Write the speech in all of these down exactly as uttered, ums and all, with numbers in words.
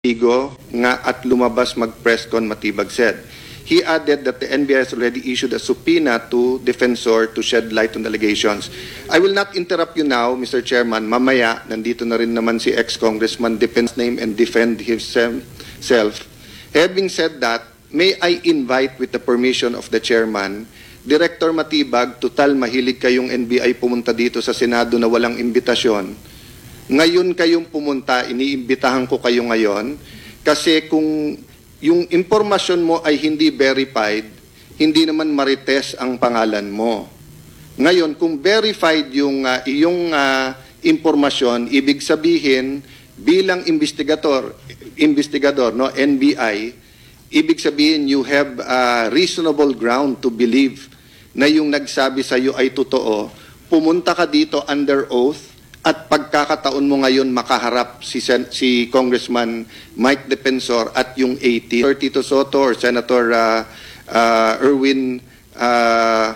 Igo nga at lumabas mag-press con Matibag said. He added that the N B I has already issued a subpoena to defensor to shed light on the allegations. I will not interrupt you now, Mister Chairman. Mamaya, nandito na rin naman si ex-congressman defense name and defend himself. Having said that, may I invite with the permission of the chairman, Director Matibag, total mahilig kayong N B I pumunta dito sa Senado na walang imbitasyon. Ngayon kayong pumunta, iniimbitahan ko kayo ngayon kasi kung yung impormasyon mo ay hindi verified, hindi naman marites ang pangalan mo. Ngayon, kung verified yung uh, iyong uh, impormasyon, ibig sabihin bilang investigator, investigador, no, N B I, ibig sabihin you have a reasonable ground to believe na yung nagsabi sa iyo ay totoo. Pumunta ka dito under oath. At pagkakataon mo ngayon makaharap si, Sen si Congressman Mike Defensor at yung eighty, Senator Tito Soto or Senator uh, uh, Erwin uh,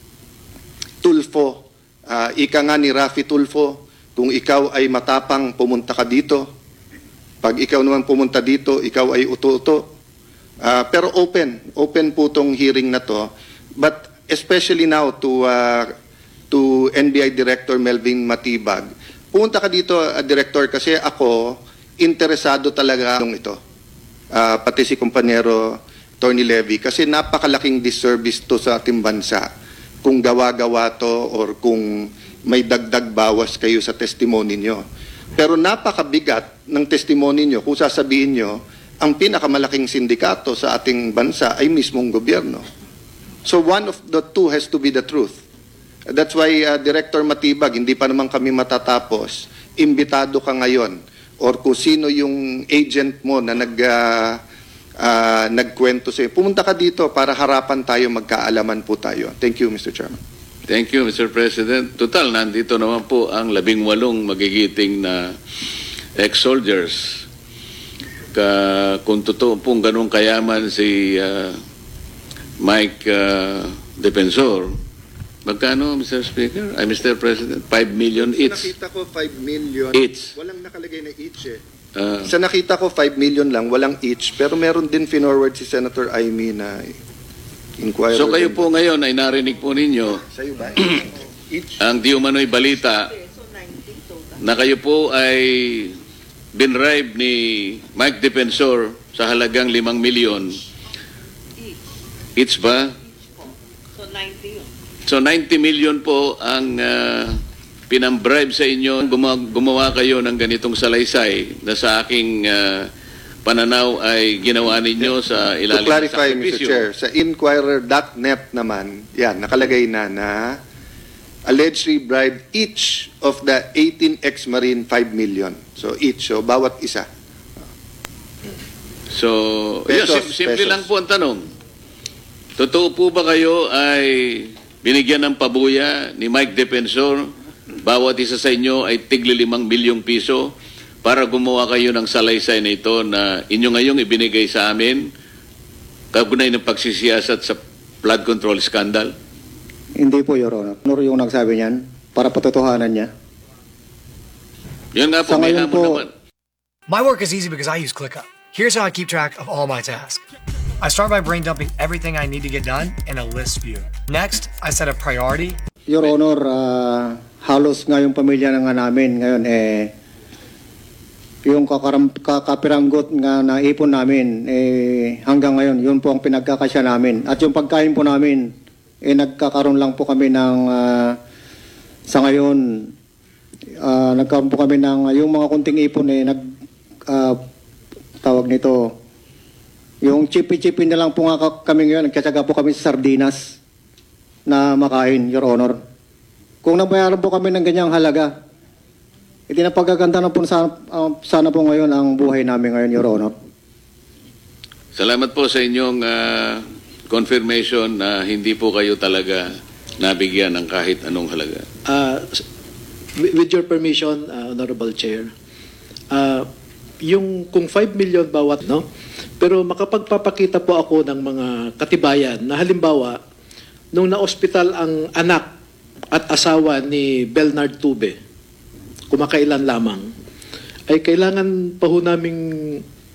Tulfo, uh, ika nga ni Rafi Tulfo, kung ikaw ay matapang, pumunta ka dito. Pag ikaw naman pumunta dito, ikaw ay uto-uto. Uh, pero open, open po tong hearing na to. But especially now to... Uh, to N B I Director Melvin Matibag. Pumunta ka dito, uh, Director, kasi ako interesado talaga ng ito. Uh, pati si kumpanyero Tony Levy, kasi napakalaking disservice to sa ating bansa kung gawa-gawa to or kung may dagdag bawas kayo sa testimony nyo. Pero napakabigat ng testimony nyo kung sasabihin nyo ang pinakamalaking sindikato sa ating bansa ay mismong gobyerno. So one of the two has to be the truth. That's why, uh, Director Matibag, hindi pa naman kami matatapos. Imbitado ka ngayon or kung sino yung agent mo na nag, uh, uh, nagkwento sa'yo. Pumunta ka dito para harapan tayo, magkaalaman po tayo. Thank you, Mister Chairman. Thank you, Mister President. Total, nandito naman po ang labing walong magigiting na ex-soldiers. Ka, kung totoo pong ganun kayaman si uh, Mike uh, Defensor, magkano, Mister Speaker? Ay, Mister President, five million each. Sa nakita ko, five million. Each. Walang nakalagay na each eh. Uh, Sa nakita ko, five million lang, walang each. Pero meron din finorward si Senator Amy na inquirer. so kayo po ngayon ay narinig po ninyo Sa'yo ba? Each. ang di umano'y balita na kayo po ay binribe ni Mike Defensor sa halagang limang milyon. Each ba? So ninety yun. So ninety million po ang uh, pinambribe sa inyo. Gumawa, gumawa kayo ng ganitong salaysay na sa aking uh, pananaw ay ginawa ninyo sa ilalim To clarify, ng Mister sakripisyo. Chair, sa inquirer dot net naman, yan, nakalagay na na allegedly bribed each of the eighteen ex-Marine five million. So each, so bawat isa. So, yun, Pesos, sim- simple pesos. lang po ang tanong. Totoo po ba kayo ay binigyan ng pabuya ni Mike Defensor, bawat isa sa inyo ay tigli limang milyong piso para gumawa kayo ng salaysay na ito na inyo ngayong ibinigay sa amin kaugnay ng pagsisiyasat sa flood control scandal? Hindi po, Your Honor. Honor yung nagsabi niyan para patotohanan niya. Yun nga po, Sa may ngayon hamon po- naman. My work is easy because I use ClickUp. Here's how I keep track of all my tasks. I start by brain dumping everything I need to get done in a list view. Next, I set a priority. Your Honor, ah, halos nga yung pamilya na nga namin ngayon, eh, yung kakaram, kakapiranggot nga na ipon namin, eh, hanggang ngayon, yun po ang pinagkakasya namin. At yung pagkain po namin, eh, nagkakaroon lang po kami ng, ah, sa ngayon, ah, nagkaroon po kami ng, yung mga kunting ipon, eh, nag, ah, tawag nito, yung chipi-chipi na lang po nga kami ngayon, nagkatsaga po kami sa sardinas na makain, Your Honor. Kung nabayaran po kami ng ganyang halaga, hindi na pagkaganda na po sana, uh, sana po ngayon ang buhay namin ngayon, Your Honor. Salamat po sa inyong ah, confirmation na hindi po kayo talaga nabigyan ng kahit anong halaga. Uh, with with your permission, uh, Honorable Chair, uh, yung kung five million bawat, no? Pero makapagpapakita po ako ng mga katibayan na halimbawa, nung na-hospital ang anak at asawa ni Bernard Tube, kumakailan lamang, ay kailangan pa ho naming